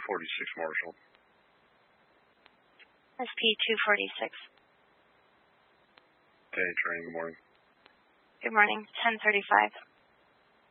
246 Marshall. SP 246. Okay, train, good morning. Good morning, 1035.